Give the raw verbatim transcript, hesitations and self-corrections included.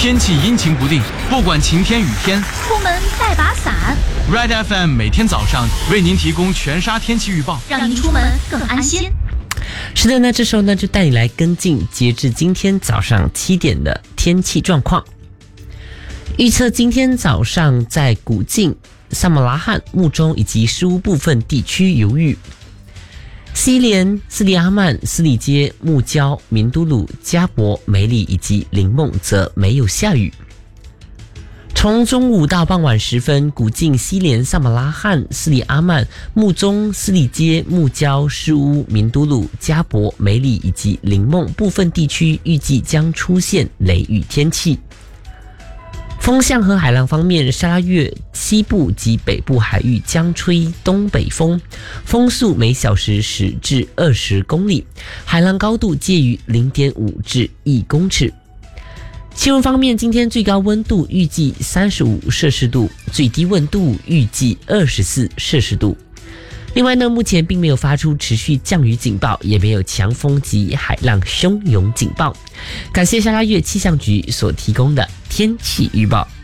天气阴晴不定，不管晴天雨天， 出门带把伞。 Red F M 每天早上为您提供全沙天气预报， 让您出门更安心。 是的，那这时候呢，就带你来跟进截至今天早上七点的天气状况。预测今天早上在古晋、萨马拉罕、木中以及诗屋部分地区有雨。西连、斯里阿曼、斯里街、木礁、明都鲁、加博、梅里以及林梦则没有下雨。从中午到傍晚时分，古晋、西连、萨马拉罕、斯里阿曼、木中、斯里街、木礁、诗屋、明都鲁、加博、梅里以及林梦部分地区预计将出现雷雨天气。风向和海浪方面，沙拉越西部及北部海域将吹东北风，风速每小时十至二十公里，海浪高度介于零点五至一公尺。气温方面，今天最高温度预计三十五摄氏度，最低温度预计二十四摄氏度。另外呢，目前并没有发出持续降雨警报，也没有强风及海浪汹涌警报。感谢沙拉越气象局所提供的天气预报。